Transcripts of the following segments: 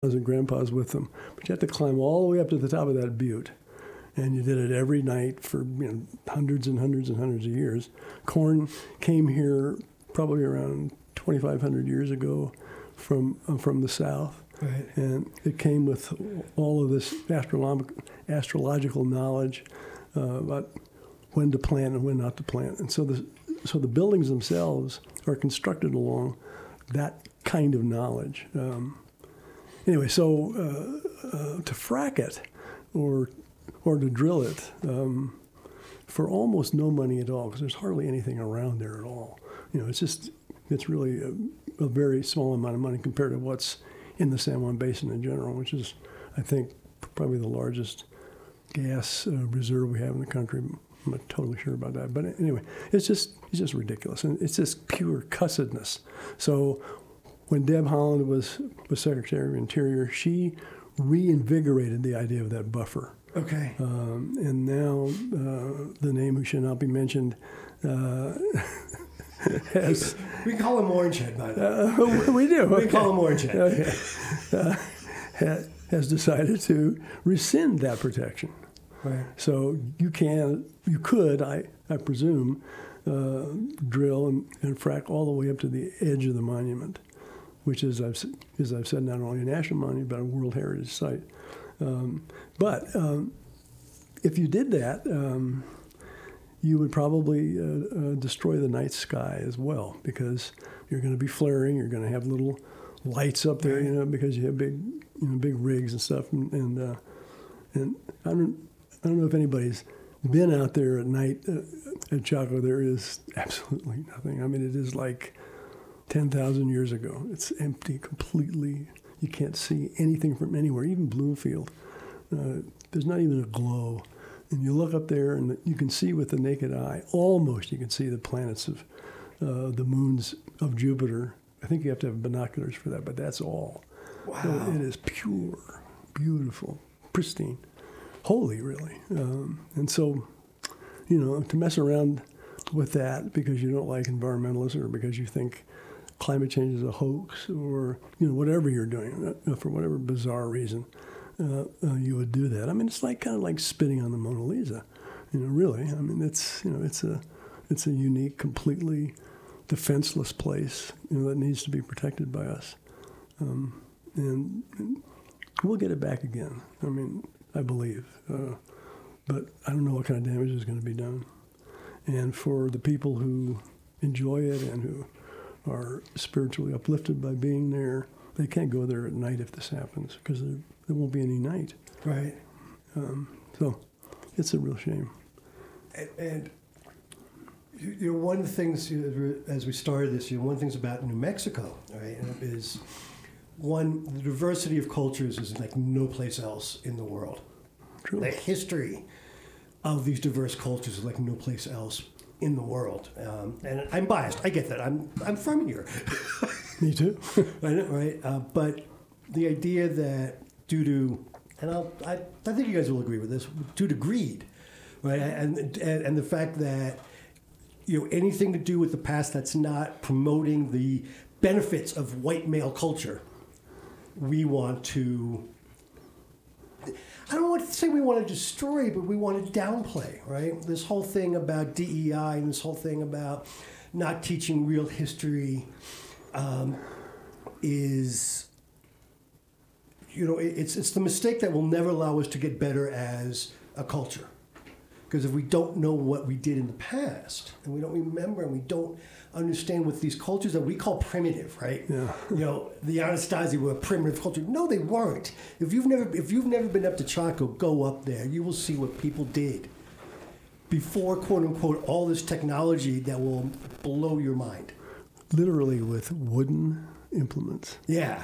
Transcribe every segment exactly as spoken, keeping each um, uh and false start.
and grandpas with them. But you have to climb all the way up to the top of that butte. And you did it every night for you know, hundreds and hundreds and hundreds of years. Corn came here probably around twenty-five hundred years ago from uh, from the south. Right. And it came with all of this astrolog- astrological knowledge uh, about when to plant and when not to plant. And so the, so the buildings themselves are constructed along that kind of knowledge. Um, anyway, so uh, uh, to frack it or or to drill it um, for almost no money at all, because there's hardly anything around there at all. You know, it's just, it's really a, a very small amount of money compared to what's in the San Juan Basin in general, which is, I think, probably the largest gas uh, reserve we have in the country. I'm not totally sure about that. But anyway, it's just, it's just ridiculous. And it's just pure cussedness. So when Deb Haaland was, was Secretary of Interior, she reinvigorated the idea of that buffer. Okay. Um, and now uh, the name who should not be mentioned uh, has... We can call him Orangehead, by the way. Uh, we do. We okay. can call him Orangehead. Okay. Uh, ha, has decided to rescind that protection. Right. So you can, you could, I, I presume, uh, drill and, and frack all the way up to the edge of the monument, which is, I've, as I've said, not only a national monument, but a World Heritage Site. Um, but um, if you did that, um, you would probably uh, uh, destroy the night sky as well, because you're going to be flaring. You're going to have little lights up there, you know, because you have big, you know, big rigs and stuff. And and, uh, and I don't, I don't know if anybody's been out there at night uh, at Chaco. There is absolutely nothing. I mean, it is like ten thousand years ago. It's empty completely. You can't see anything from anywhere, even Bloomfield. Uh, there's not even a glow. And you look up there, and you can see with the naked eye, almost you can see the planets of uh, the moons of Jupiter. I think you have to have binoculars for that, but that's all. Wow. So it is pure, beautiful, pristine, holy, really. Um, and so, you know, to mess around with that because you don't like environmentalists or because you think climate change is a hoax, or you know whatever you're doing uh, for whatever bizarre reason, uh, uh, you would do that. I mean, it's like kind of like spitting on the Mona Lisa, you know. Really, I mean, it's you know, it's a it's a unique, completely defenseless place, you know, that needs to be protected by us, um, and, and we'll get it back again. I mean, I believe, uh, but I don't know what kind of damage is going to be done, and for the people who enjoy it and who are spiritually uplifted by being there, they can't go there at night if this happens, because there, there won't be any night. Right. Um, so it's a real shame. And, and you know, one of the things, you know, as we started this, you know, one of the things about New Mexico, right, is one, the diversity of cultures is like no place else in the world. True. The history of these diverse cultures is like no place else in the world. Um, and I'm biased. I get that. I'm I'm from here. Me too. Right? right? Uh, but the idea that due to, and I'll, I I think you guys will agree with this, due to greed, right? And and, and the fact that, you know, anything to do with the past that's not promoting the benefits of white male culture, we want to, I don't want to say we want to destroy, but we want to downplay, right? This whole thing about D E I and this whole thing about not teaching real history um, is, you know, it's it's the mistake that will never allow us to get better as a culture. Because if we don't know what we did in the past, and we don't remember, and we don't understand what these cultures that we call primitive, right? Yeah. You know, the Anasazi were a primitive culture. No, they weren't. If you've never, if you've never been up to Chaco, go up there. You will see what people did before, quote unquote, all this technology that will blow your mind. Literally with wooden implements. Yeah.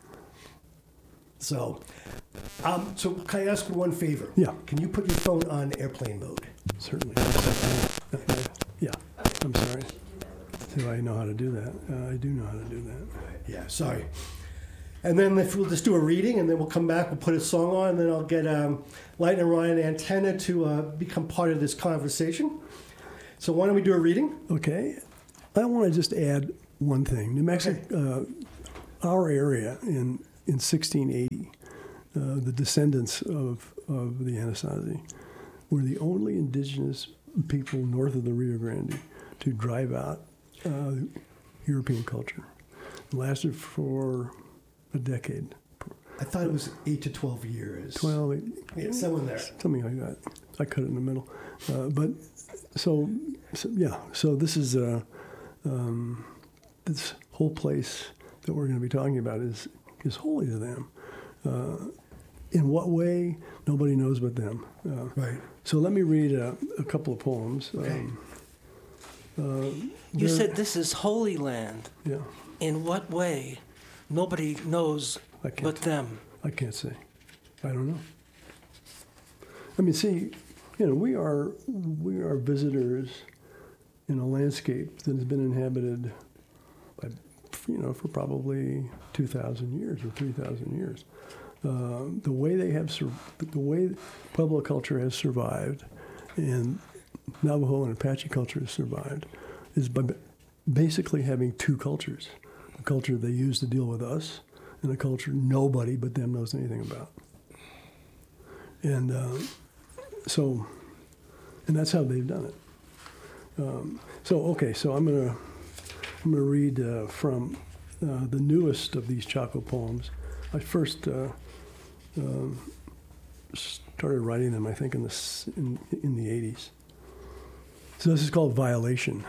So, um, so can I ask you one favor? Yeah. Can you put your phone on airplane mode? Certainly. Yeah. I'm sorry. Do I know how to do that? Uh, I do know how to do that. Yeah, sorry. And then if we'll just do a reading, and then we'll come back, we'll put a song on, and then I'll get um, Light and Ryan Antenna to uh, become part of this conversation. So why don't we do a reading? Okay. I want to just add one thing. New Mexico, Okay. uh, our area in in sixteen eighty, uh, the descendants of, of the Anasazi were the only indigenous people north of the Rio Grande to drive out uh, European culture. It lasted for a decade. I thought it was eight to twelve years. twelve, Yeah, someone there. something like that. I cut it in the middle. Uh, but so, so, yeah, so this is, uh, um, this whole place that we're going to be talking about is, is holy to them. Uh, in what way? Nobody knows but them. Uh, Right. So let me read a, a couple of poems. Okay. Um, uh, You they're- said this is holy land. Yeah, In what way? Nobody knows I can't. but them. I can't say. I don't know. I mean, see, you know, we are we are visitors in a landscape that has been inhabited by, you know, for probably two thousand years or three thousand years. Uh, the way they have sur- the way Pueblo culture has survived, and Navajo and Apache culture has survived, is by ba- basically having two cultures: a culture they use to deal with us, and a culture nobody but them knows anything about. And uh, so, and that's how they've done it. Um, so, okay, so I'm gonna I'm gonna read uh, from uh, the newest of these Chaco poems. I first uh, um started writing them, I think, in the s- in, in the eighties. So this is called Violation.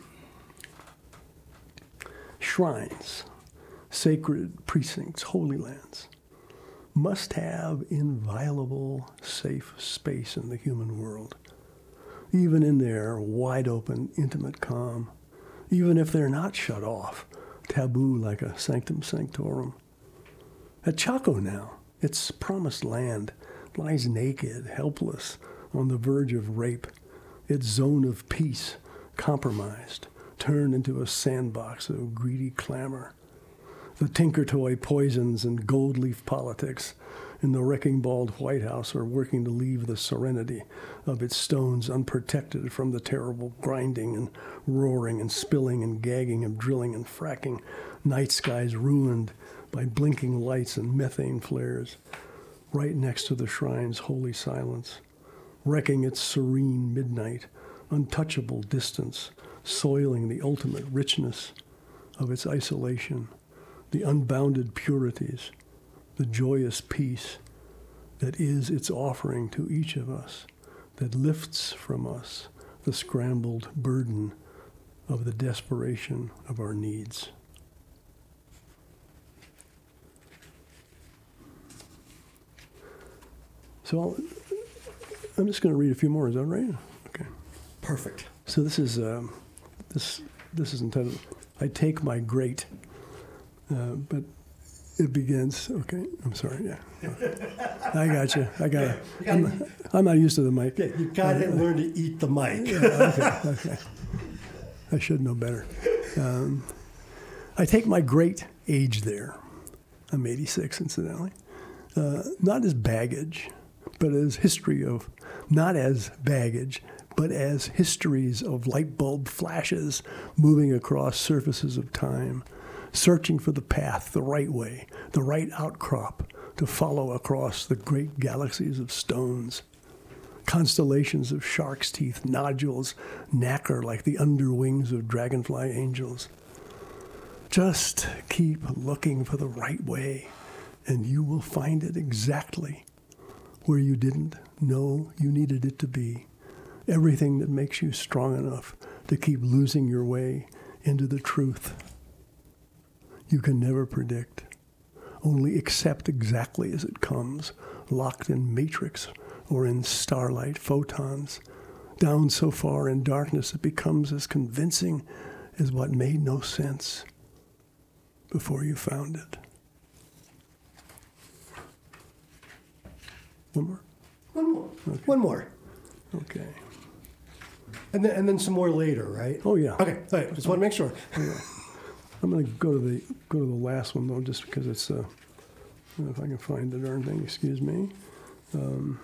Shrines, sacred precincts, holy lands, must have inviolable, safe space in the human world, even in their wide open, intimate calm, even if they're not shut off, taboo like a sanctum sanctorum. At Chaco now, its promised land lies naked, helpless, on the verge of rape, its zone of peace compromised, turned into a sandbox of greedy clamor. The tinker toy poisons and gold leaf politics in the wrecking bald White House are working to leave the serenity of its stones unprotected from the terrible grinding and roaring and spilling and gagging of drilling and fracking, night skies ruined by blinking lights and methane flares, right next to the shrine's holy silence, wrecking its serene midnight, untouchable distance, soiling the ultimate richness of its isolation, the unbounded purities, the joyous peace that is its offering to each of us, that lifts from us the scrambled burden of the desperation of our needs. So I'll, I'm just going to read a few more. Is that right? Okay. Perfect. So this is um, this this is entitled "I Take My Great," uh, but it begins. Okay, I'm sorry. Yeah, I got you. I got it. I'm, I'm not used to the mic. Yeah, you got to learn to eat the mic. Okay, okay. I should know better. Um, I take my great age there. I'm eighty-six, incidentally. Uh, not as baggage, but as history of, not as baggage, but as histories of light bulb flashes moving across surfaces of time, searching for the path, the right way, the right outcrop to follow across the great galaxies of stones. Constellations of shark's teeth nodules knacker like the underwings of dragonfly angels. Just keep looking for the right way, and you will find it exactly where you didn't know you needed it to be. Everything that makes you strong enough to keep losing your way into the truth. You can never predict. Only accept exactly as it comes, locked in matrix or in starlight photons, down so far in darkness it becomes as convincing as what made no sense before you found it. One more? One more. One more. Okay. And then, and then some more later, right? Oh, yeah. Okay. All right. Just want to make sure. I'm going to go to the go to the last one, though, just because it's, uh, I don't know if I can find the darn thing, excuse me. Um,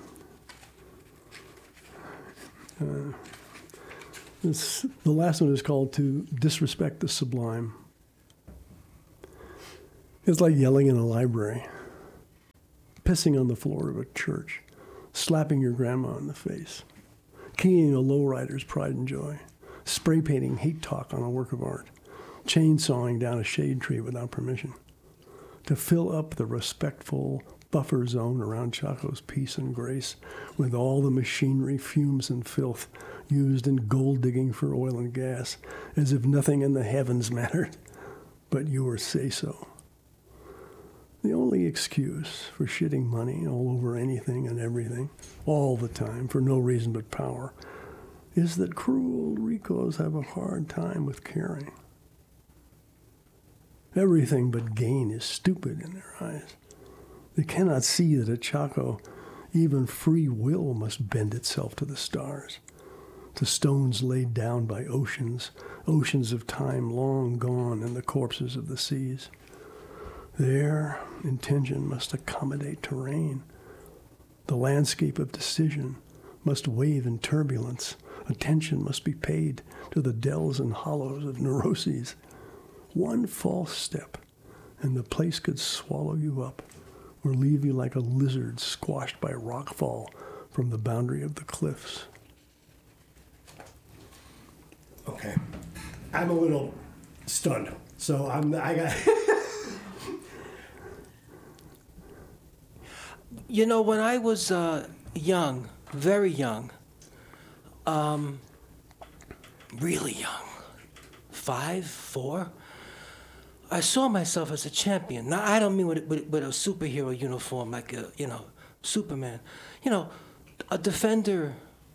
uh, this, the last one is called To Disrespect the Sublime. It's like yelling in a library, pissing on the floor of a church, slapping your grandma in the face, keying a lowrider's pride and joy, spray painting hate talk on a work of art, chainsawing down a shade tree without permission, to fill up the respectful buffer zone around Chaco's peace and grace with all the machinery, fumes, and filth used in gold digging for oil and gas, as if nothing in the heavens mattered but your say-so. The only excuse for shitting money all over anything and everything, all the time, for no reason but power, is that cruel ricos have a hard time with caring. Everything but gain is stupid in their eyes. They cannot see that at Chaco, even free will must bend itself to the stars, to stones laid down by oceans, oceans of time long gone and the corpses of the seas. There, intention must accommodate terrain. The landscape of decision must wave in turbulence. Attention must be paid to the dells and hollows of neuroses. One false step, and the place could swallow you up, or leave you like a lizard squashed by rockfall from the boundary of the cliffs. Okay. I'm a little stunned. So I'm I got You know, when I was uh, young, very young, um, really young, five, four, I saw myself as a champion. Now, I don't mean with, with, with a superhero uniform like, a, you know, Superman. You know, a defender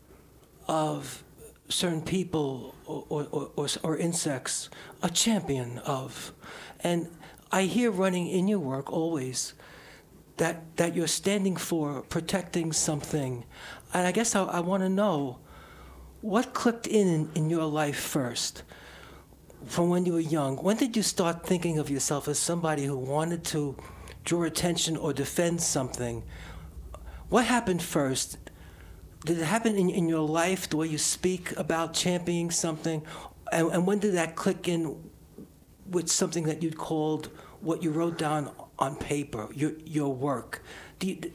of certain people or, or, or, or insects, a champion of. And I hear running in your work always that that you're standing for protecting something. And I guess I, I want to know, what clicked in, in in your life first? From when you were young, when did you start thinking of yourself as somebody who wanted to draw attention or defend something? What happened first? Did it happen in, in your life, the way you speak about championing something? And, and when did that click in with something that you'd called what you wrote down on paper, your your work? Do you,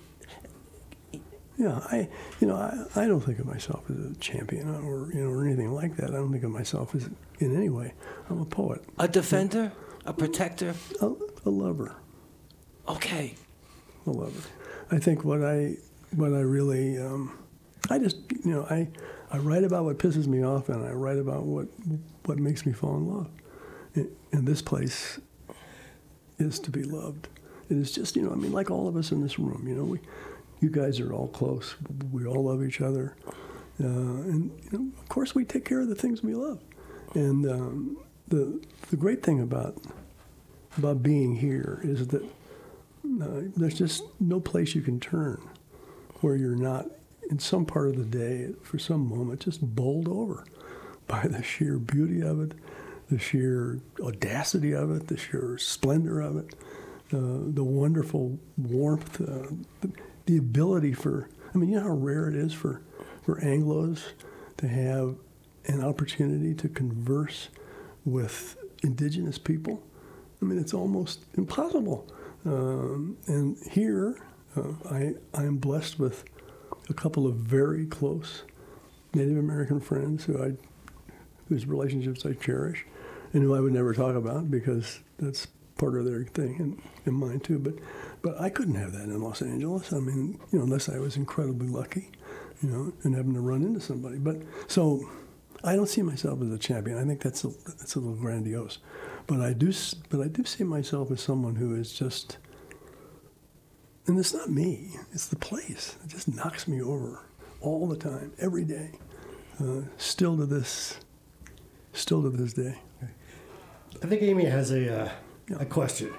Yeah, I, you know, I, I don't think of myself as a champion or, you know, or anything like that. I don't think of myself as in any way. I'm a poet. a defender, a protector? A, a lover. Okay. A lover. I think what I, what I really, um, I just, you know, I, I write about what pisses me off, and I write about what, what makes me fall in love. And, and this place is to be loved. It is just, you know, I mean, like all of us in this room, you know, we, you guys are all close. We all love each other. Uh, and, you know, of course, we take care of the things we love. And um, the the great thing about about being here is that uh, there's just no place you can turn where you're not, in some part of the day, for some moment, just bowled over by the sheer beauty of it, the sheer audacity of it, the sheer splendor of it, uh, the wonderful warmth, uh, the, the ability for, I mean, you know how rare it is for, for Anglos to have an opportunity to converse with indigenous people? I mean, it's almost impossible. Um, and here, uh, I, I am blessed with a couple of very close Native American friends who I, whose relationships I cherish, and who I would never talk about because that's part of their thing and, and mine too. But but I couldn't have that in Los Angeles. I mean, you know, unless I was incredibly lucky, you know, and having to run into somebody. But so I don't see myself as a champion. I think that's a, that's a little grandiose. But I do but I do see myself as someone who is just, and it's not me, it's the place. It just knocks me over all the time, every day. Uh, still to this, still to this day. I think Amy has a uh, Yeah. a question.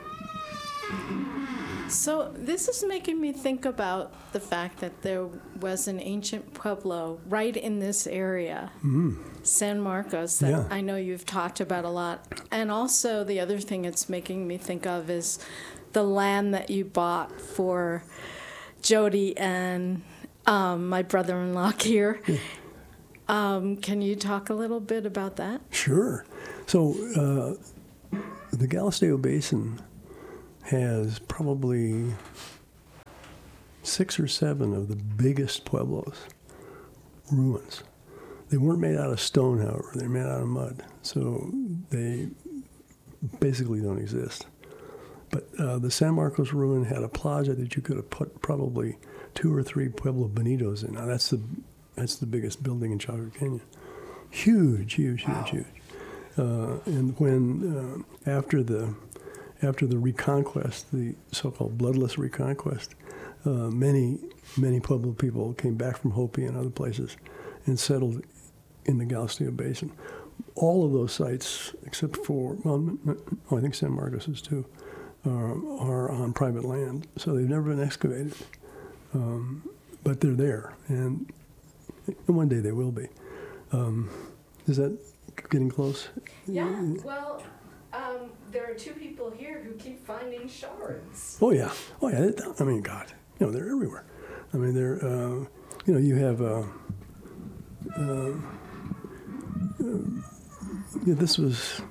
So this is making me think about the fact that there was an ancient pueblo right in this area, San Marcos, that Yeah. I know you've talked about a lot. And also the other thing it's making me think of is the land that you bought for Jody and um, my brother-in-law here. Um, can you talk a little bit about that? Sure. So uh, the Galisteo Basin has probably six or seven of the biggest pueblos ruins. They weren't made out of stone, however. They're made out of mud, so they basically don't exist. But uh, the San Marcos ruin had a plaza that you could have put probably two or three Pueblo Bonitos in. Now that's the that's the biggest building in Chaco Canyon. Huge, huge, huge, Wow. huge. Uh, and when uh, after the after the Reconquest, the so-called bloodless Reconquest, uh, many many Pueblo people came back from Hopi and other places and settled in the Galisteo Basin. All of those sites, except for well, oh, I think San Marcos is too, are, are on private land, so they've never been excavated. Um, but they're there, and, and one day they will be. Um, is that getting close? Yeah, well, um, there are two people here who keep finding shards. Oh yeah, oh yeah. It, I mean, God, you know, they're everywhere. I mean, they're, uh, you know, you have. Uh, uh, uh, yeah, this was,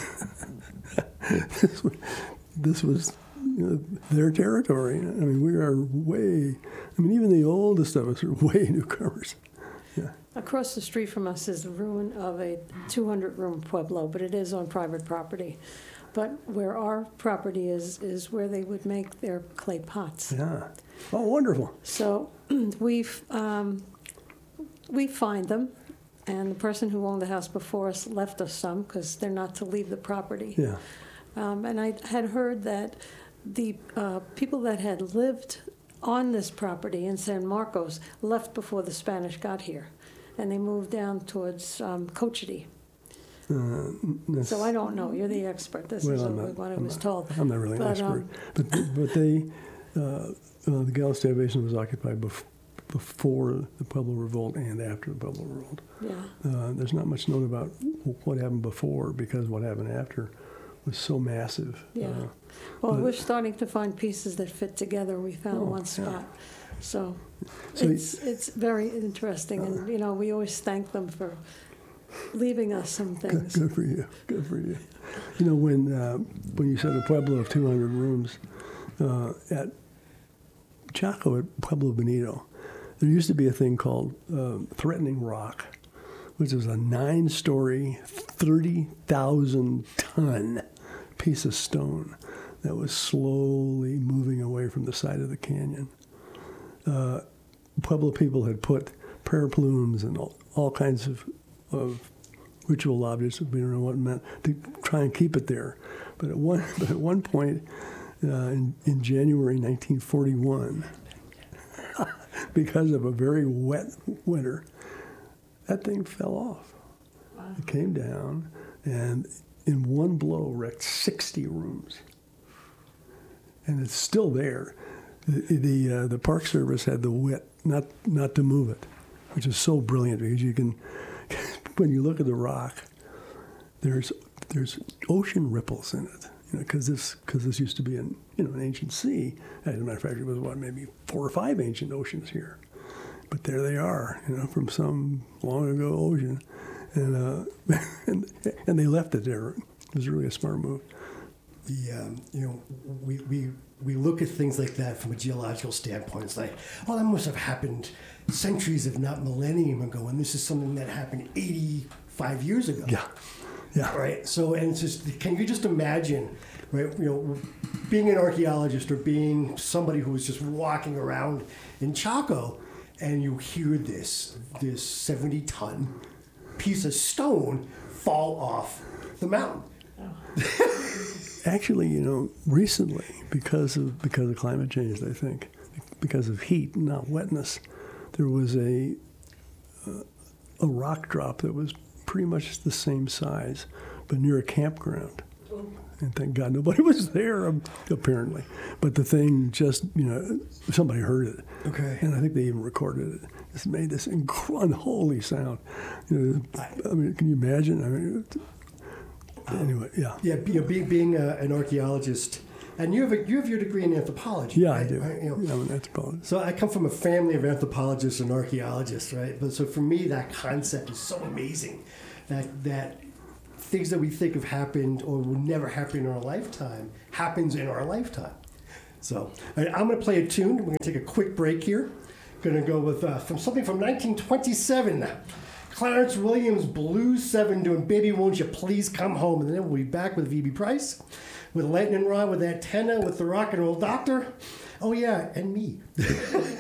this was, this was you know, their territory. I mean, we are way. I mean, even the oldest of us are way newcomers. Yeah. Across the street from us is the ruin of a two hundred room pueblo, but it is on private property. But where our property is, is where they would make their clay pots. Yeah. Oh, wonderful. So we've, um, we find them, and the person who owned the house before us left us some because they're not to leave the property. Yeah. Um, and I had heard that the uh, people that had lived on this property in San Marcos left before the Spanish got here, and they moved down towards um, Cochiti. Uh, that's- So I don't know. You're the expert. This is Well, I'm what, not- what I I'm was not- told. I'm not really an But, expert, um, but but they uh, uh, the Galisteo Basin was occupied bef- before the Pueblo Revolt and after the Pueblo Revolt. Yeah. Uh, there's not much known about what happened before because what happened after was so massive. Yeah. Uh, Well, but- we're starting to find pieces that fit together. We found Oh, one yeah. spot. So, So it's it's very interesting, and you know we always thank them for leaving us some good, things. good for you. Good for you. You know when uh, when you said a Pueblo of two hundred rooms uh, at Chaco at Pueblo Bonito, there used to be a thing called uh, Threatening Rock, which is a nine-story, thirty thousand ton piece of stone that was slowly moving away from the side of the canyon. Uh, Pueblo people had put prayer plumes and all, all kinds of, of ritual objects, we don't know what it meant, to try and keep it there. But at one, but at one point uh, in, in January nineteen forty-one, because of a very wet winter, that thing fell off. It came down and in one blow wrecked sixty rooms. And it's still there. The the, uh, the Park Service had the wit not not to move it, which is so brilliant because you can, when you look at the rock, there's there's ocean ripples in it, you know, because this because this used to be an you know an ancient sea. As a matter of fact, it was what maybe four or five ancient oceans here, but there they are, you know, from some long ago ocean, and uh, and and they left it there. It was really a smart move. The um, you know we, we we look at things like that from a geological standpoint. It's like, oh, that must have happened centuries, if not millennium ago, and this is something that happened eighty-five years ago. Yeah, yeah. Right. So, and it's just, can you just imagine, right? You know, being an archaeologist or being somebody who was just walking around in Chaco, and you hear this this seventy ton piece of stone fall off the mountain. Actually, you know, recently, because of because of climate change, I think, because of heat, not wetness, there was a uh, a rock drop that was pretty much the same size, but near a campground. And thank God nobody was there, um, apparently. But the thing just, you know, somebody heard it. Okay. And I think they even recorded it. It made this inc- unholy sound. You know, I mean, can you imagine? I mean, it, anyway, yeah. Yeah, you know, being being a, an archaeologist, and you have a, you have your degree in anthropology. Yeah, right? I do. Right, you know. Yeah, I'm an anthropologist. So I come from a family of anthropologists and archaeologists, right? But so for me, that concept is so amazing, that that things that we think have happened or will never happen in our lifetime happens in our lifetime. So all right, I'm going to play a tune. We're going to take a quick break here. Going to go with uh, from something from nineteen twenty-seven. Clarence Williams Blues seven doing Baby Won't You Please Come Home. And then we'll be back with V B Price, with Lightning Rod, with that tenor, with the rock and roll doctor. Oh yeah, and me.